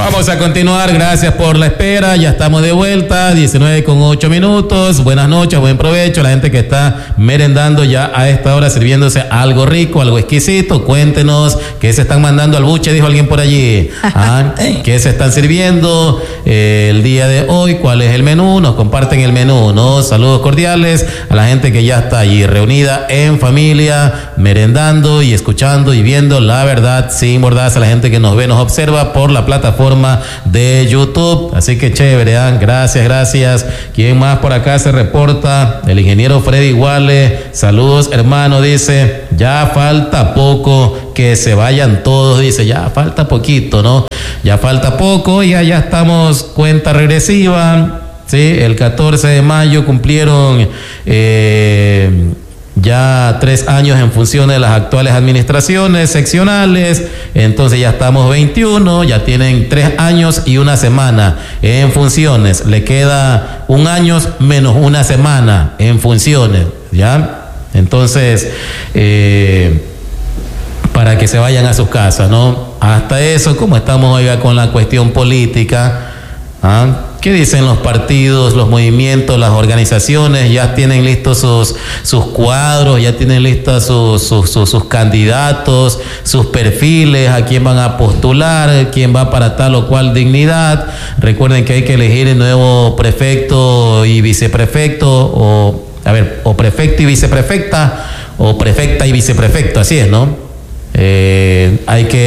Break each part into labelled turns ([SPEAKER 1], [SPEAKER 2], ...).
[SPEAKER 1] Vamos a continuar, gracias por la espera, ya estamos de vuelta, 19:08. Buenas noches, buen provecho, la gente que está merendando ya a esta hora, sirviéndose algo rico, algo exquisito. Cuéntenos qué se están mandando al buche, dijo alguien por allí. ¿Qué se están sirviendo el día de hoy? ¿Cuál es el menú? Nos comparten el menú, ¿no? Saludos cordiales a la gente que ya está allí reunida en familia, merendando y escuchando y viendo La Verdad Sin Mordaza, a la gente que nos ve, nos observa por la plataforma de YouTube. Así que chévere, gracias. ¿Quién más por acá se reporta? El ingeniero Freddy Guale. Saludos, hermano, dice, ya falta poco que se vayan todos, dice, ya falta poquito, ¿no? Ya falta poco, ya estamos cuenta regresiva, ¿sí? El 14 de mayo cumplieron ya 3 años en función de las actuales administraciones seccionales, entonces ya estamos 21, ya tienen 3 años y 1 semana en funciones, le queda 1 año menos 1 semana en funciones, ¿ya? Entonces, para que se vayan a sus casas, ¿no? Hasta eso, como estamos hoy con la cuestión política, ¿qué dicen los partidos, los movimientos, las organizaciones? Ya tienen listos sus cuadros, ya tienen listos sus candidatos, sus perfiles, a quién van a postular, quién va para tal o cual dignidad. Recuerden que hay que elegir el nuevo prefecto y viceprefecto, o prefecto y viceprefecta, o prefecta y viceprefecto, así es, ¿no? Hay que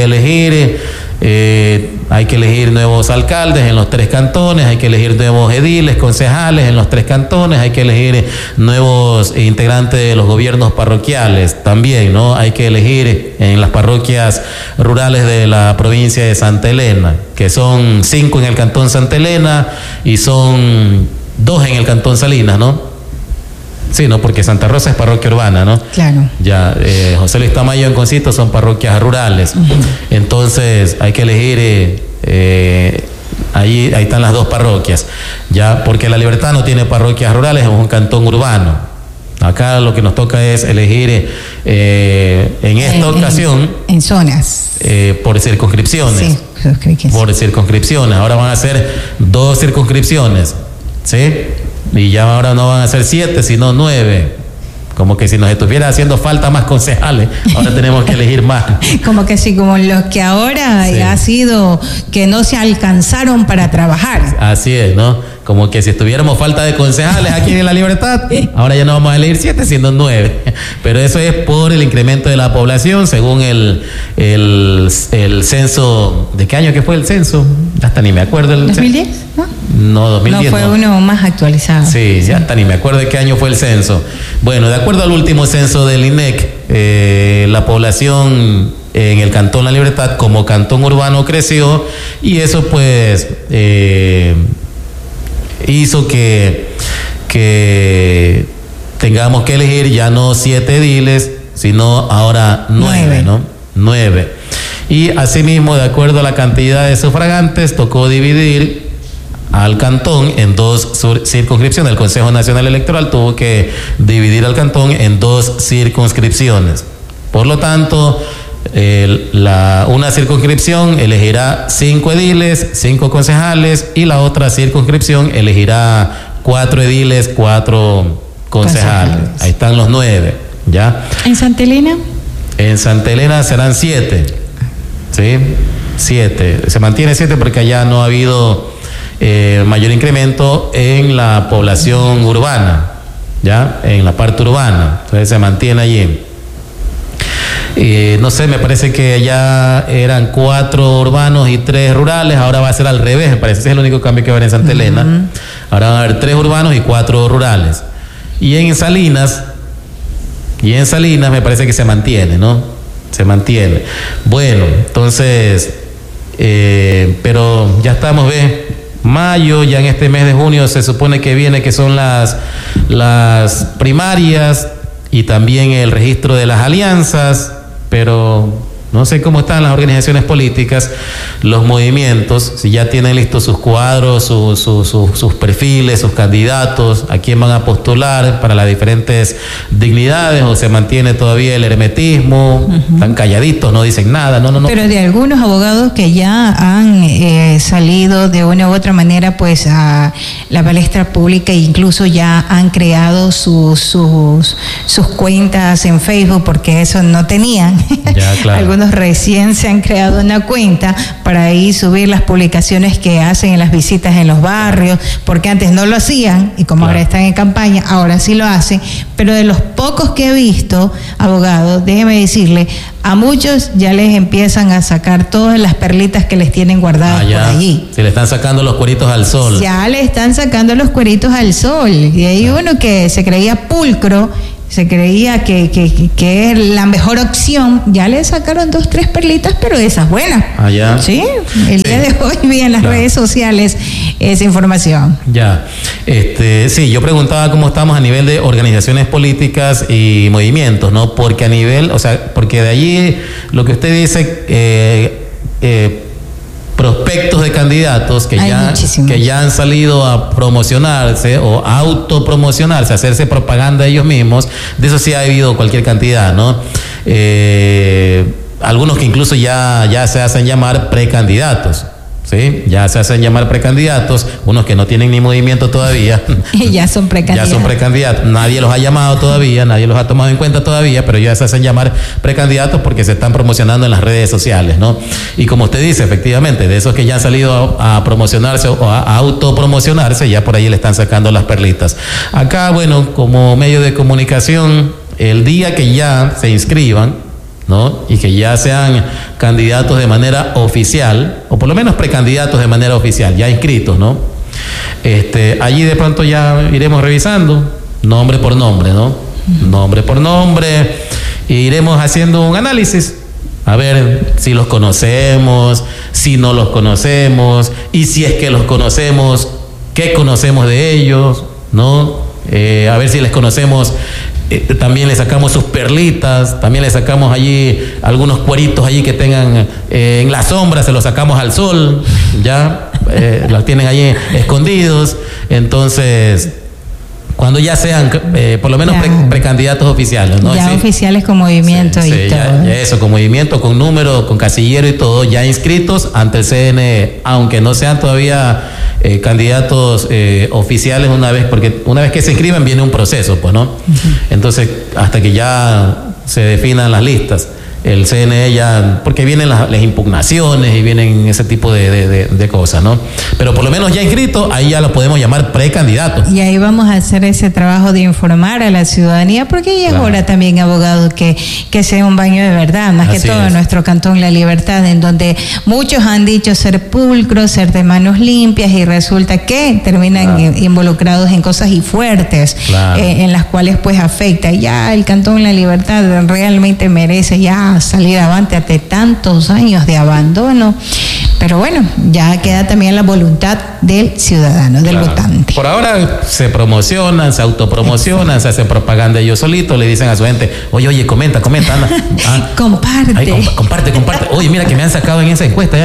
[SPEAKER 1] elegir nuevos alcaldes en los 3 cantones, hay que elegir nuevos ediles, concejales en los 3 cantones, hay que elegir nuevos integrantes de los gobiernos parroquiales también, ¿no? Hay que elegir en las parroquias rurales de la provincia de Santa Elena, que son 5 en el cantón Santa Elena y son 2 en el cantón Salinas, ¿no? Sí, ¿no? Porque Santa Rosa es parroquia urbana, ¿no? Claro. Ya, José Luis Tamayo en Concito son parroquias rurales. Entonces, hay que elegir, ahí están las 2 parroquias, ya, porque La Libertad no tiene parroquias rurales, es un cantón urbano. Acá lo que nos toca es elegir, en esta ocasión... En zonas. Por circunscripciones. Sí, por circunscripciones. Ahora van a ser 2 circunscripciones, ¿sí? Y ya ahora no van a ser 7, sino 9. Como que si nos estuviera haciendo falta más concejales, ahora tenemos que elegir más. Como que sí, como los que ahora ha sido que no se alcanzaron para trabajar. Así es, ¿no? Como que si estuviéramos falta de concejales aquí en La Libertad, ahora ya no vamos a elegir 7, sino 9. Pero eso es por el incremento de la población, según el censo. ¿De qué año que fue el censo? Hasta ni me acuerdo. ¿2010? No, 2010. No, fue uno más actualizado. Sí, ya hasta ni me acuerdo de qué año fue el censo. Bueno, de acuerdo al último censo del INEC, la población en el cantón La Libertad como cantón urbano creció, y eso pues hizo que tengamos que elegir ya no 7 ediles, sino ahora 9, ¿no? 9. Y asimismo, de acuerdo a la cantidad de sufragantes, tocó dividir al cantón en 2 circunscripciones. El Consejo Nacional Electoral tuvo que dividir al cantón en 2 circunscripciones. Por lo tanto, una circunscripción elegirá 5 ediles, 5 concejales, y la otra circunscripción elegirá 4 ediles, 4 concejales. Ahí están los 9, ¿ya? ¿En Santa Elena? En Santa Elena serán 7, ¿sí? 7. Se mantiene 7 porque allá no ha habido mayor incremento en la población urbana, ¿ya? En la parte urbana. Entonces se mantiene allí. No sé, me parece que ya eran 4 urbanos y 3 rurales, ahora va a ser al revés, me parece que ese es el único cambio que va a haber en Santa Elena. Ahora van a haber 3 urbanos y 4 rurales. Y en Salinas me parece que se mantiene, ¿no? Se mantiene. Bueno, entonces, pero ya estamos, mayo, ya en este mes de junio se supone que viene, que son las primarias y también el registro de las alianzas, pero No sé cómo están las organizaciones políticas, los movimientos, si ya tienen listos sus cuadros, sus perfiles, sus candidatos, a quién van a postular para las diferentes dignidades, o se mantiene todavía el hermetismo, están calladitos, no dicen nada, no.
[SPEAKER 2] Pero de algunos abogados que ya han salido de una u otra manera pues a la palestra pública e incluso ya han creado sus cuentas en Facebook, porque eso no tenían.
[SPEAKER 1] Ya, claro.
[SPEAKER 2] Algunos recién se han creado una cuenta para ahí subir las publicaciones que hacen en las visitas en los barrios, porque antes no lo hacían y como ahora están en campaña, ahora sí lo hacen. Pero de los pocos que he visto, abogados, déjeme decirle, a muchos ya les empiezan a sacar todas las perlitas que les tienen guardadas por allí.
[SPEAKER 1] Se le están sacando los cueritos al sol.
[SPEAKER 2] Ya le están sacando los cueritos al sol. Y hay uno que se creía pulcro, se creía que es la mejor opción, ya le sacaron 2, 3 perlitas, pero esas buenas. Sí, el día de hoy vi en las redes sociales esa información.
[SPEAKER 1] Ya, sí, yo preguntaba cómo estamos a nivel de organizaciones políticas y movimientos, ¿no? Porque a nivel, o sea, porque de allí lo que usted dice, prospectos de candidatos que ya han salido a promocionarse o a autopromocionarse, a hacerse propaganda ellos mismos, de eso sí ha habido cualquier cantidad, ¿no? Algunos que incluso ya se hacen llamar precandidatos. Sí, ya se hacen llamar precandidatos, unos que no tienen ni movimiento todavía.
[SPEAKER 2] Ya son precandidatos.
[SPEAKER 1] Ya son precandidatos. Nadie los ha llamado todavía, nadie los ha tomado en cuenta todavía, pero ya se hacen llamar precandidatos porque se están promocionando en las redes sociales, ¿no? Y como usted dice, efectivamente, de esos que ya han salido a promocionarse o a autopromocionarse, ya por ahí le están sacando las perlitas. Acá, bueno, como medio de comunicación, el día que ya se inscriban, ¿no? Y que ya sean candidatos de manera oficial, o por lo menos precandidatos de manera oficial, ya inscritos, ¿no? Allí de pronto ya iremos revisando nombre por nombre, ¿no? Nombre por nombre, e iremos haciendo un análisis, a ver si los conocemos, si no los conocemos, y si es que los conocemos, ¿qué conocemos de ellos? ¿No? A ver si les conocemos. También le sacamos sus perlitas, también le sacamos allí algunos cueritos allí que tengan en la sombra, se los sacamos al sol, ya los tienen allí escondidos. Entonces, cuando ya sean por lo menos precandidatos oficiales, ¿no?
[SPEAKER 2] Ya oficiales con movimiento y todo.
[SPEAKER 1] Ya eso, con movimiento, con número, con casillero y todo, ya inscritos ante el CNE, aunque no sean todavía candidatos oficiales porque una vez que se inscriben viene un proceso, pues, ¿no? Entonces, hasta que ya se definan las listas, el CNE ya, porque vienen las impugnaciones y vienen ese tipo de cosas, ¿no? Pero por lo menos ya inscrito, ahí ya lo podemos llamar precandidatos.
[SPEAKER 2] Y ahí vamos a hacer ese trabajo de informar a la ciudadanía, porque ya es hora también, abogado, que sea un baño de verdad, más que todo en nuestro cantón La Libertad, en donde muchos han dicho ser pulcros, ser de manos limpias, y resulta que terminan involucrados en cosas y fuertes, en las cuales pues afecta. Ya el cantón La Libertad realmente merece ya salir avante ante tantos años de abandono, pero bueno, ya queda también la voluntad del ciudadano, del votante.
[SPEAKER 1] Por ahora se promocionan, se autopromocionan, se hacen propaganda ellos solitos, le dicen a su gente, oye, comenta, anda.
[SPEAKER 2] Comparte.
[SPEAKER 1] Ay, comparte. Oye, mira que me han sacado en esa encuesta,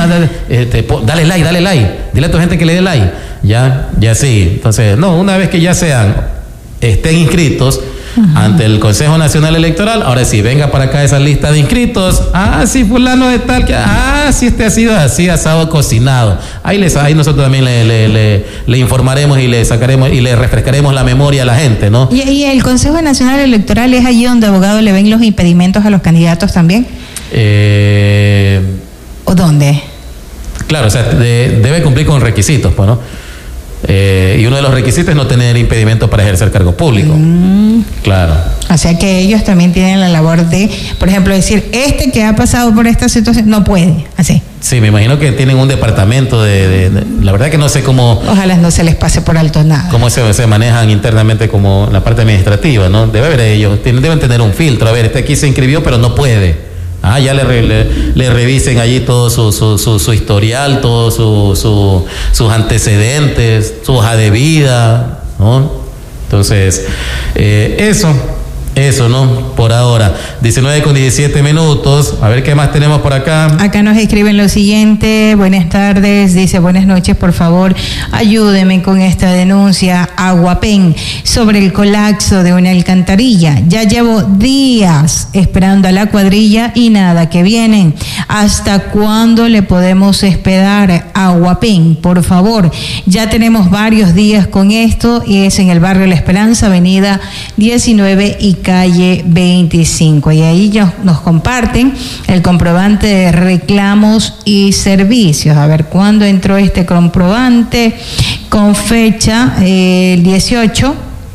[SPEAKER 1] dale like, dile a tu gente que le dé like, ya sí. Entonces, una vez que ya estén inscritos ante el Consejo Nacional Electoral, ahora sí, venga para acá esa lista de inscritos. Sí, fulano de tal, sí, ha sido así, asado, cocinado. Ahí nosotros también le informaremos y le sacaremos y le refrescaremos la memoria a la gente, ¿no?
[SPEAKER 2] ¿Y el Consejo Nacional Electoral es allí donde, abogado, le ven los impedimentos a los candidatos también? ¿O dónde?
[SPEAKER 1] Claro, o sea, debe cumplir con requisitos, pues, ¿no? Y uno de los requisitos es no tener impedimento para ejercer cargo público. Claro.
[SPEAKER 2] O sea que ellos también tienen la labor de, por ejemplo, decir, que ha pasado por esta situación no puede, así.
[SPEAKER 1] Sí, me imagino que tienen un departamento la verdad que no sé cómo.
[SPEAKER 2] Ojalá no se les pase por alto nada.
[SPEAKER 1] Cómo se manejan internamente como la parte administrativa, ¿no? Debe haber ellos, deben tener un filtro. A ver, aquí se inscribió pero no puede. Ya le revisen allí todo su historial, todos sus antecedentes, su hoja de vida, ¿no? Entonces, eso Eso, ¿no? Por ahora. 19:17. A ver qué más tenemos por acá.
[SPEAKER 2] Acá nos escriben lo siguiente. Buenas tardes. Dice, buenas noches, por favor, ayúdeme con esta denuncia a Guapén sobre el colapso de una alcantarilla. Ya llevo días esperando a la cuadrilla y nada que vienen. ¿Hasta cuándo le podemos esperar a Guapén? Por favor, ya tenemos varios días con esto y es en el barrio La Esperanza, avenida 19 y calle 25. Y ahí ya nos comparten el comprobante de reclamos y servicios. A ver, ¿cuándo entró este comprobante? Con fecha el 18,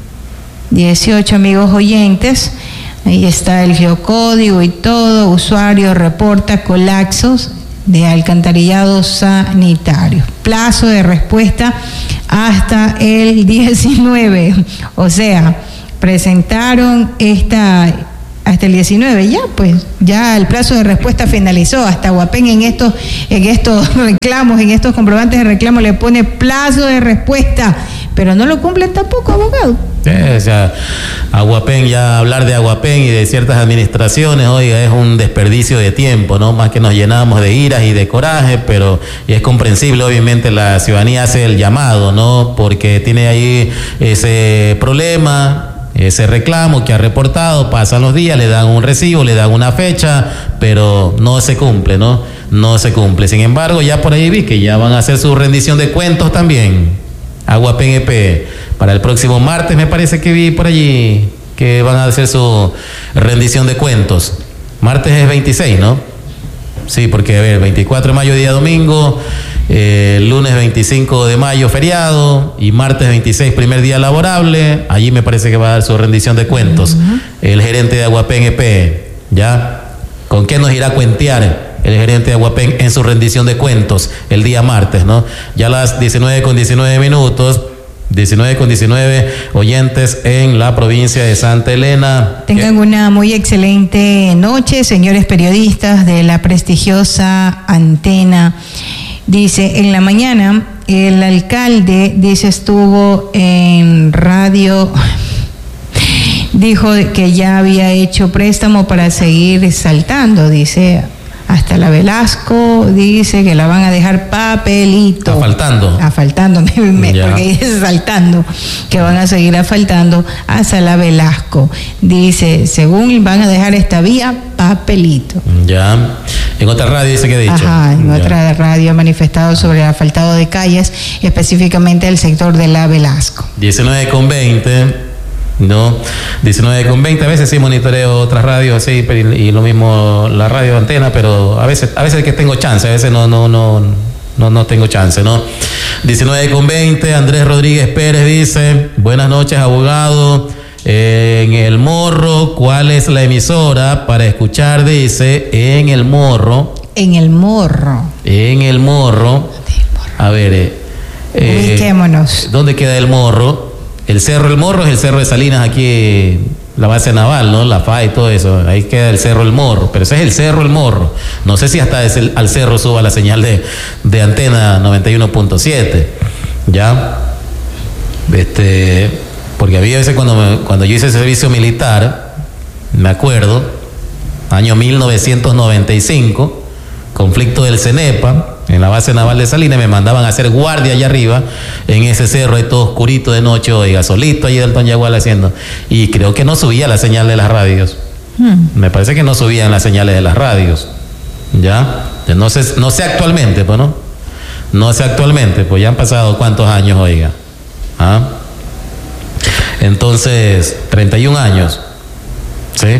[SPEAKER 2] amigos oyentes. Ahí está el geocódigo y todo. Usuario reporta colapsos de alcantarillado sanitario. Plazo de respuesta hasta el 19. O sea, presentaron hasta el 19, ya el plazo de respuesta finalizó. Hasta Guapén en estos reclamos, en estos comprobantes de reclamo le pone plazo de respuesta, pero no lo cumplen tampoco, abogado.
[SPEAKER 1] O sea, Aguapén, ya hablar de Aguapén y de ciertas administraciones, oiga, es un desperdicio de tiempo, ¿no? Más que nos llenamos de iras y de coraje, pero y es comprensible, obviamente la ciudadanía hace el llamado, ¿no? Porque tiene ahí ese problema, ese reclamo que ha reportado, pasan los días, le dan un recibo, le dan una fecha, pero no se cumple, ¿no? No se cumple. Sin embargo, ya por ahí vi que ya van a hacer su rendición de cuentos también. Aguapén EP. Para el próximo martes me parece que vi por allí que van a hacer su rendición de cuentos. Martes es 26, ¿no? Sí, porque a ver, 24 de mayo día domingo, lunes 25 de mayo feriado y martes 26 primer día laborable. Allí me parece que va a dar su rendición de cuentos. El gerente de Aguapén EP, ¿ya? ¿Con qué nos irá a cuentear el gerente de Aguapén en su rendición de cuentos el día martes, ¿no? Ya a las 19:19, 19:19, oyentes en la provincia de Santa Elena.
[SPEAKER 2] Tengan una muy excelente noche, señores periodistas de la prestigiosa Antena. Dice, en la mañana el alcalde, dice, estuvo en radio, dijo que ya había hecho préstamo para seguir saltando, dice, hasta la Velasco, dice que la van a dejar papelito. Asfaltando, porque dice saltando, que van a seguir asfaltando hasta la Velasco. Dice, según van a dejar esta vía, papelito.
[SPEAKER 1] Ya. En otra radio dice que ha dicho.
[SPEAKER 2] Otra radio ha manifestado sobre el asfaltado de calles, específicamente el sector de la Velasco.
[SPEAKER 1] 19:20. No, 19:20, a veces sí monitoreo otras radios así, y lo mismo la radio Antena, pero a veces que tengo chance, a veces no tengo chance, ¿no? 19:20, Andrés Rodríguez Pérez dice, buenas noches, abogado, en El Morro, ¿cuál es la emisora para escuchar? Dice, en El Morro. A ver,
[SPEAKER 2] ubiquémonos.
[SPEAKER 1] ¿Dónde queda El Morro? El Cerro El Morro es el Cerro de Salinas, aquí la base naval, ¿no? La FA y todo eso. Ahí queda el Cerro El Morro, pero ese es el Cerro El Morro. No sé si hasta al cerro suba la señal de Antena 91.7, ¿ya? Porque había veces cuando yo hice servicio militar, me acuerdo, año 1995, conflicto del CENEPA, en la base naval de Salinas, me mandaban a hacer guardia allá arriba, en ese cerro, ahí todo oscurito de noche, oiga, solito allí del Toñagual haciendo, y creo que no subía la señal de las radios. Me parece que no subían las señales de las radios, ¿ya? No sé actualmente, pues, ¿no? No sé actualmente, pues ya han pasado cuántos años, oiga. Entonces, 31 años, ¿sí?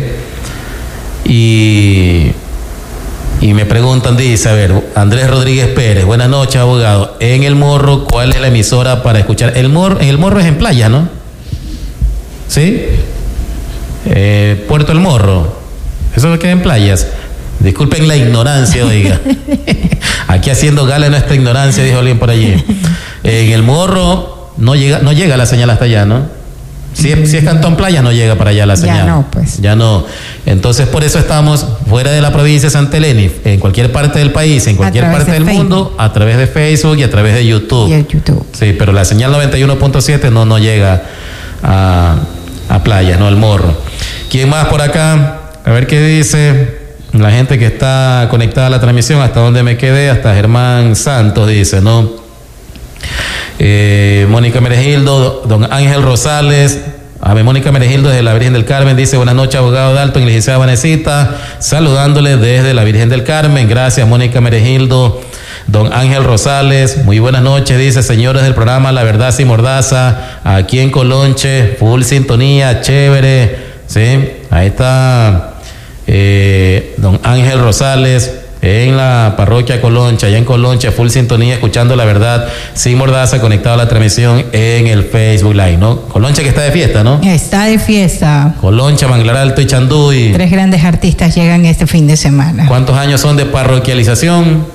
[SPEAKER 1] Y me preguntan, dice, a ver, Andrés Rodríguez Pérez, buenas noches, abogado. En El Morro, ¿cuál es la emisora para escuchar? En El Morro es en playa, ¿no? ¿Sí? Puerto El Morro. Eso queda en playas. Disculpen la ignorancia, oiga. Aquí haciendo gala de nuestra ignorancia, dijo alguien por allí. En El Morro no llega la señal hasta allá, ¿no? Si es Cantón Playa, no llega para allá la señal.
[SPEAKER 2] Ya no, pues.
[SPEAKER 1] Ya no. Entonces, por eso estamos fuera de la provincia de Santa Elena, en cualquier parte del país, en cualquier parte del mundo, a través de Facebook y a través de YouTube.
[SPEAKER 2] Y el YouTube.
[SPEAKER 1] Sí, pero la señal 91.7 no llega a a Playas, ¿no? El Morro. ¿Quién más por acá? A ver qué dice la gente que está conectada a la transmisión, hasta donde me quedé, hasta Germán Santos dice, ¿no? Mónica Meregildo, don Ángel Rosales, Mónica Meregildo desde la Virgen del Carmen dice: buenas noches, abogado Dalton y licenciada Vanesita, saludándole desde la Virgen del Carmen. Gracias, Mónica Meregildo. Don Ángel Rosales, muy buenas noches, dice: señores del programa La Verdad Sin Mordaza, aquí en Colonche, full sintonía, chévere, sí, ahí está don Ángel Rosales, en la parroquia Colonche, allá en Colonche, full sintonía, escuchando La Verdad Sin Mordaza, conectado a la transmisión en el Facebook Live, ¿no? Colonche que está de fiesta, ¿no?
[SPEAKER 2] Está de fiesta.
[SPEAKER 1] Colonche, Manglar Alto y Chanduy.
[SPEAKER 2] 3 grandes artistas llegan este fin de semana.
[SPEAKER 1] ¿Cuántos años son de parroquialización?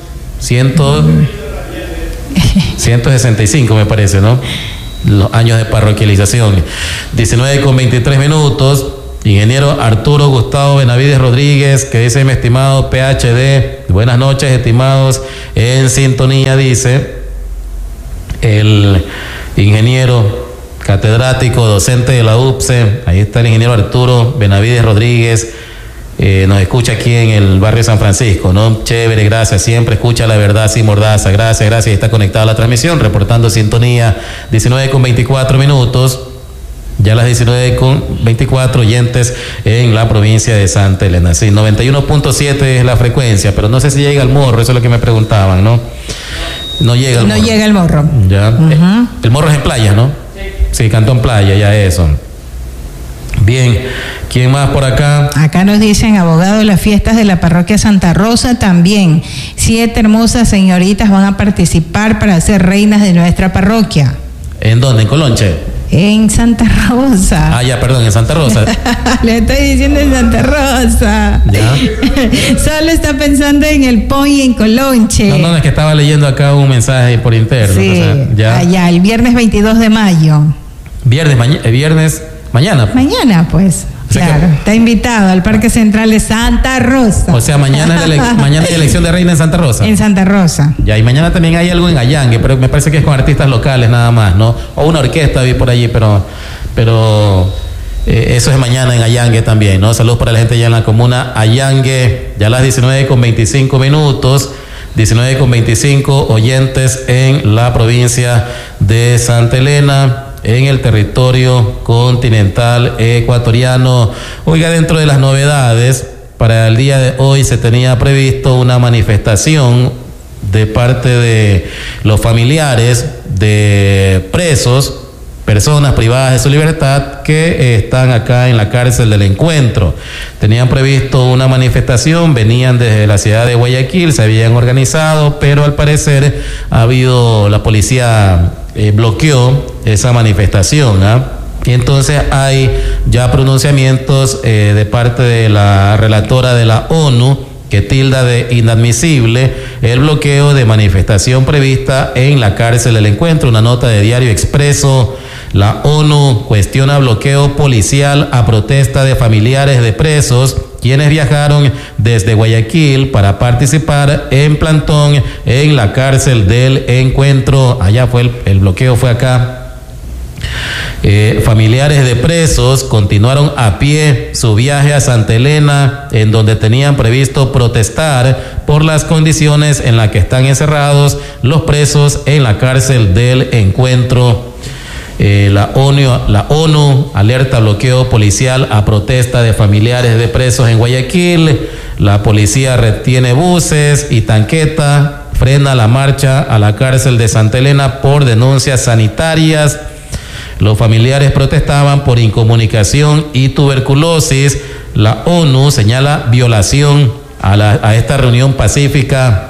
[SPEAKER 1] 165 me parece, ¿no? Los años de parroquialización. 19:23. Ingeniero Arturo Gustavo Benavides Rodríguez, que dice: mi estimado PhD, buenas noches, estimados en sintonía, dice el ingeniero catedrático, docente de la UPCE. Ahí está el ingeniero Arturo Benavides Rodríguez. Nos escucha aquí en el barrio San Francisco, ¿no? Chévere, gracias, siempre escucha La Verdad Sin Mordaza, gracias, está conectado a la transmisión, reportando sintonía. 19:24, ya las 19:24, oyentes en la provincia de Santa Elena. Sí, 91.7 es la frecuencia, pero no sé si llega al Morro, eso es lo que me preguntaban, ¿no? No llega al Morro.
[SPEAKER 2] No llega al Morro.
[SPEAKER 1] Ya. El Morro es en Playa, ¿no? Sí, Cantón Playa, ya eso. Bien, ¿quién más por acá?
[SPEAKER 2] Acá nos dicen: abogado, las fiestas de la parroquia Santa Rosa también. 7 hermosas señoritas van a participar para ser reinas de nuestra parroquia.
[SPEAKER 1] ¿En dónde? ¿En Colonche?
[SPEAKER 2] En Santa Rosa.
[SPEAKER 1] Ah, ya, perdón, en Santa Rosa.
[SPEAKER 2] Le estoy diciendo en Santa Rosa.
[SPEAKER 1] Ya.
[SPEAKER 2] Solo está pensando en el PON y en Colonche.
[SPEAKER 1] No, es que estaba leyendo acá un mensaje por interno.
[SPEAKER 2] Sí,
[SPEAKER 1] o sea, ya.
[SPEAKER 2] Allá, el viernes 22 de mayo.
[SPEAKER 1] Viernes, mañana.
[SPEAKER 2] Mañana, pues. O sea, claro, está invitado al Parque Central de Santa Rosa.
[SPEAKER 1] O sea, mañana hay elección de reina en Santa Rosa.
[SPEAKER 2] En Santa Rosa.
[SPEAKER 1] Ya, y mañana también hay algo en Allangue, pero me parece que es con artistas locales nada más, ¿no? O una orquesta vi por allí, pero eso es mañana en Allangue también, ¿no? Saludos para la gente allá en la comuna Allangue. Ya a las 19:25. 19:25, oyentes en la provincia de Santa Elena, en el territorio continental ecuatoriano. Oiga, dentro de las novedades, para el día de hoy se tenía previsto una manifestación de parte de los familiares de presos, personas privadas de su libertad que están acá en la cárcel del Encuentro. Tenían previsto una manifestación, venían desde la ciudad de Guayaquil, se habían organizado, pero al parecer la policía bloqueó esa manifestación, y entonces hay ya pronunciamientos de parte de la relatora de la ONU, que tilda de inadmisible el bloqueo de manifestación prevista en la cárcel del Encuentro. Una nota de Diario Expreso: la ONU cuestiona bloqueo policial a protesta de familiares de presos quienes viajaron desde Guayaquil para participar en plantón en la cárcel del Encuentro. Allá fue el bloqueo, fue acá. Familiares de presos continuaron a pie su viaje a Santa Elena, en donde tenían previsto protestar por las condiciones en las que están encerrados los presos en la cárcel del Encuentro. La ONU alerta bloqueo policial a protesta de familiares de presos en Guayaquil. La policía retiene buses y tanqueta, frena la marcha a la cárcel de Santa Elena por denuncias sanitarias. Los familiares protestaban por incomunicación y tuberculosis. La ONU señala violación a esta reunión pacífica.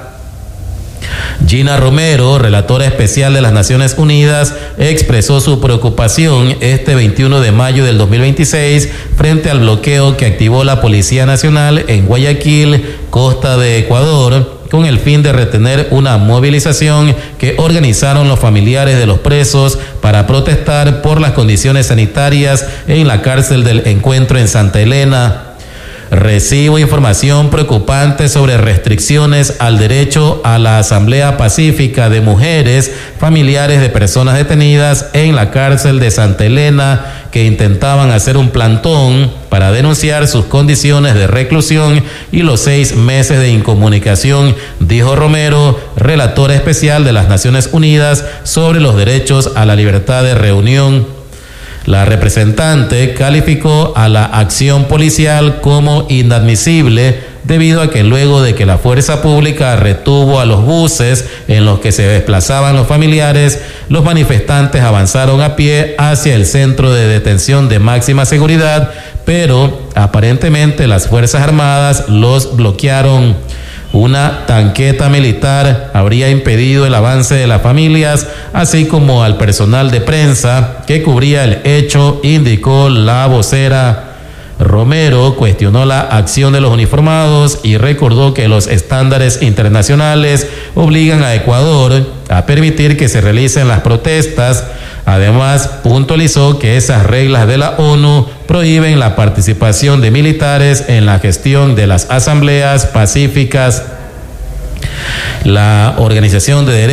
[SPEAKER 1] Gina Romero, relatora especial de las Naciones Unidas, expresó su preocupación este 21 de mayo del 2026 frente al bloqueo que activó la Policía Nacional en Guayaquil, costa de Ecuador, con el fin de retener una movilización que organizaron los familiares de los presos para protestar por las condiciones sanitarias en la cárcel del Encuentro en Santa Elena. Recibo información preocupante sobre restricciones al derecho a la asamblea pacífica de mujeres, familiares de personas detenidas en la cárcel de Santa Elena, que intentaban hacer un plantón para denunciar sus condiciones de reclusión y los 6 meses de incomunicación, dijo Romero, relatora especial de las Naciones Unidas sobre los derechos a la libertad de reunión. La representante calificó a la acción policial como inadmisible debido a que luego de que la fuerza pública retuvo a los buses en los que se desplazaban los familiares, los manifestantes avanzaron a pie hacia el centro de detención de máxima seguridad, pero aparentemente las Fuerzas Armadas los bloquearon. Una tanqueta militar habría impedido el avance de las familias, así como al personal de prensa que cubría el hecho, indicó la vocera. Romero cuestionó la acción de los uniformados y recordó que los estándares internacionales obligan a Ecuador a permitir que se realicen las protestas. Además, puntualizó que esas reglas de la ONU prohíben la participación de militares en la gestión de las asambleas pacíficas. La Organización de Derechos